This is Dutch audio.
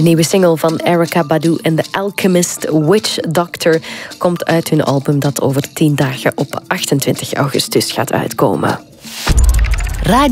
De nieuwe single van Erykah Badu en The Alchemist, Witch Doctor, komt uit hun album dat over 10 dagen op 28 augustus gaat uitkomen.